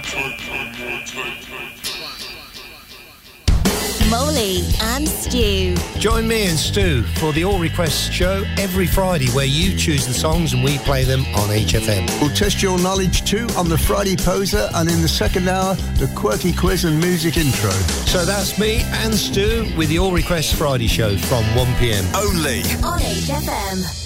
Molly and Stu. Join me and Stu for the All Requests show every Friday, where you choose the songs and we play them on HFM. We'll test your knowledge too on the Friday Poser, and in the second hour, the Quirky Quiz and Music Intro. So that's me and Stu with the All Requests Friday show from 1pm. Only on HFM.